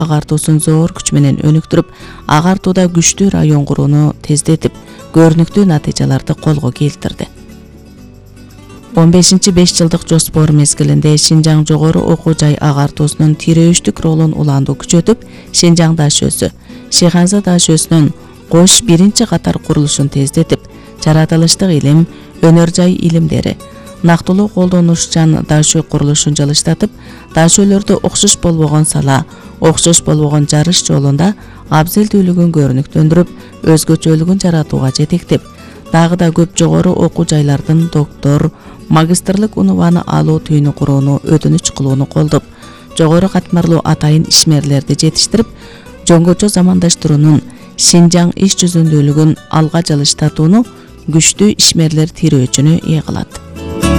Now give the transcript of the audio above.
агартуусун зор күч менен өнүктүрүп, агартууда күчтүү район курууну тездетип, көрүнүктүү натыйжаларды колго келтирди. 15-5 жылдык жоспор мезгилинде Шинжаң жогору окуу жай агартуусунун тирөөчтүк ролун улаандуу күчөтүп, Шинжаң ДАШөсү, Шиханза ДАШөсүнүн кош биринчи катар курулушун тездетип, жаратылыштык илим, өнөр жай илимдери, нактылуу колдонушчан ДАШө курулушун жылыштатып, ДАШөлөрдө окшош болбогон сала, окшош болбогон жарыш жолунда абзелдүүлүгүн көрүнүктөндүрүп, өзгөчөлүгүн жаратууга жетектеп, дагы да көп жогору окуу жайлардын доктор, магистрлык унуваны алуу түйүнү курууну өтүнүч кылууну колдоп, жогору катмарлуу атайын ишмерлерди жетиштирип, жөнгөчө замандаштыруунун Шинжаң иш жүзүндүүлүгүн алга жылыштатууну күчтүү ишмерлер тирөөчүнү ээ кылат.